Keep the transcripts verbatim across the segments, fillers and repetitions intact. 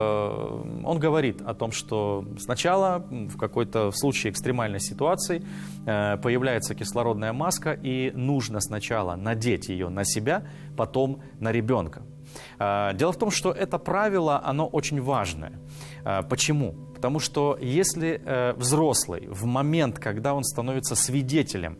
Он говорит о том, что сначала в какой-то в случае экстремальной ситуации появляется кислородная маска, и нужно сначала надеть ее на себя, потом на ребенка. Дело в том, что это правило, оно очень важное. Почему? Потому что если э, взрослый в момент, когда он становится свидетелем,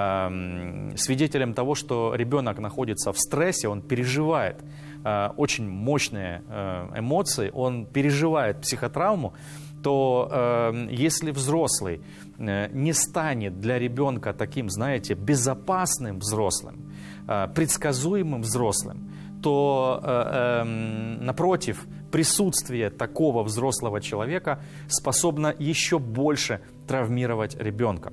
э, свидетелем того, что ребенок находится в стрессе, он переживает э, очень мощные э, эмоции, он переживает психотравму, то э, если взрослый э, не станет для ребенка таким, знаете, безопасным взрослым, э, предсказуемым взрослым, то, э, э, напротив, присутствие такого взрослого человека способно еще больше травмировать ребенка.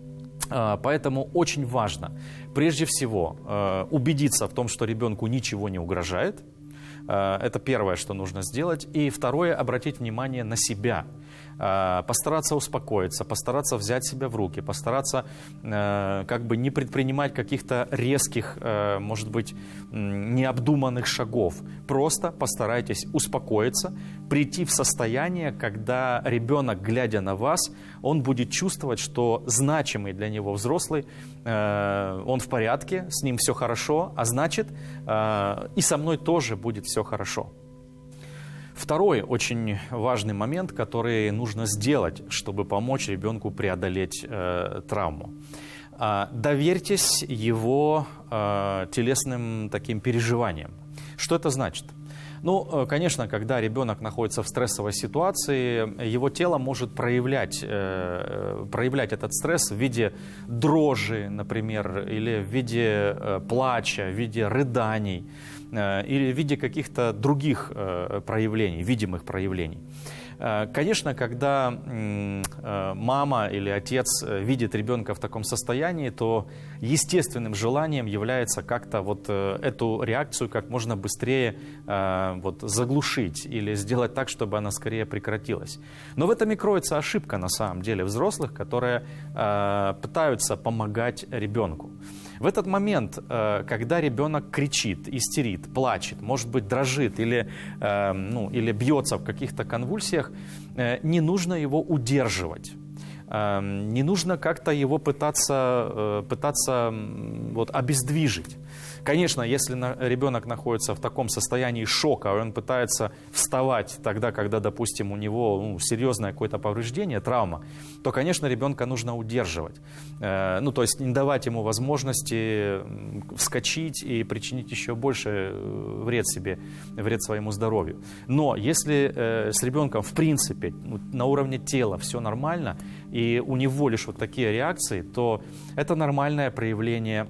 Э, поэтому очень важно, прежде всего, э, убедиться в том, что ребенку ничего не угрожает. Э, это первое, что нужно сделать. И второе, обратить внимание на себя. Постараться успокоиться, постараться взять себя в руки, постараться э, как бы не предпринимать каких-то резких, э, может быть, необдуманных шагов. Просто постарайтесь успокоиться, прийти в состояние, когда ребенок, глядя на вас, он будет чувствовать, что значимый для него взрослый, э, он в порядке, с ним все хорошо, а значит, э, и со мной тоже будет все хорошо. Второй очень важный момент, который нужно сделать, чтобы помочь ребенку преодолеть э, травму. Э, доверьтесь его э, телесным таким переживаниям. Что это значит? Ну, конечно, когда ребенок находится в стрессовой ситуации, его тело может проявлять, э, проявлять этот стресс в виде дрожи, например, или в виде э, плача, в виде рыданий, э, или в виде каких-то других э, проявлений, видимых проявлений. Конечно, когда мама или отец видит ребенка в таком состоянии, то естественным желанием является как-то вот эту реакцию как можно быстрее вот заглушить или сделать так, чтобы она скорее прекратилась. Но в этом и кроется ошибка на самом деле взрослых, которые пытаются помогать ребенку. В этот момент, когда ребенок кричит, истерит, плачет, может быть, дрожит или, ну, или бьется в каких-то конвульсиях, не нужно его удерживать. Не нужно как-то его пытаться, пытаться вот, обездвижить. Конечно, если ребенок находится в таком состоянии шока, он пытается вставать тогда, когда, допустим, у него ну, серьезное какое-то повреждение, травма, то, конечно, ребенка нужно удерживать. Ну, то есть не давать ему возможности вскочить и причинить еще больше вред себе, вред своему здоровью. Но если с ребенком, в принципе, на уровне тела все нормально, и у него лишь вот такие реакции, то это нормальное проявление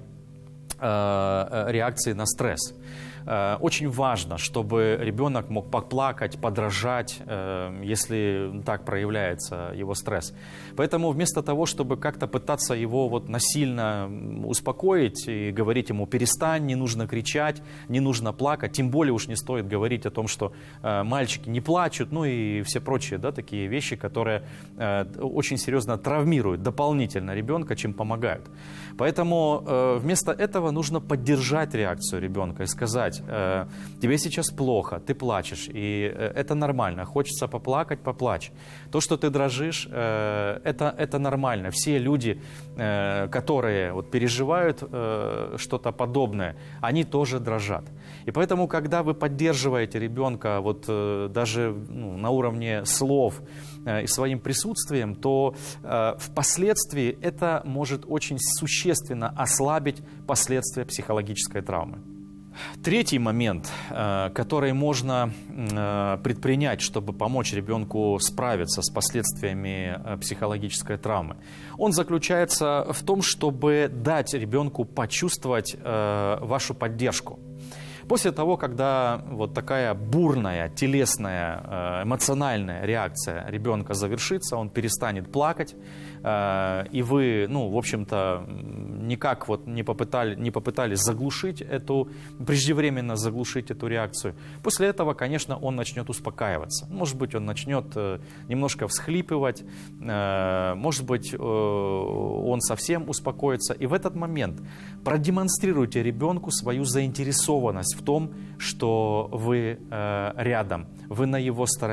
реакции на стресс. Очень важно, чтобы ребенок мог поплакать, подражать, если так проявляется его стресс. Поэтому вместо того, чтобы как-то пытаться его вот насильно успокоить и говорить ему «перестань, не нужно кричать, не нужно плакать», тем более уж не стоит говорить о том, что мальчики не плачут, ну и все прочие да, такие вещи, которые очень серьезно травмируют дополнительно ребенка, чем помогают. Поэтому вместо этого нужно поддержать реакцию ребенка и сказать: тебе сейчас плохо, ты плачешь, и это нормально, хочется поплакать, поплачь. То, что ты дрожишь, это, это нормально. Все люди, которые вот переживают что-то подобное, они тоже дрожат. И поэтому, когда вы поддерживаете ребенка вот даже ну, на уровне слов и своим присутствием, то впоследствии это может очень существенно ослабить последствия психологической травмы. Третий момент, который можно предпринять, чтобы помочь ребенку справиться с последствиями психологической травмы, он заключается в том, чтобы дать ребенку почувствовать вашу поддержку. После того, когда вот такая бурная, телесная, эмоциональная реакция ребенка завершится, он перестанет плакать, и вы, ну, в общем-то, никак вот не попытали, не попытались заглушить эту, преждевременно заглушить эту реакцию. После этого, конечно, он начнет успокаиваться. Может быть, он начнет немножко всхлипывать, может быть, он совсем успокоится. И в этот момент продемонстрируйте ребенку свою заинтересованность в том, что вы рядом, вы на его стороне.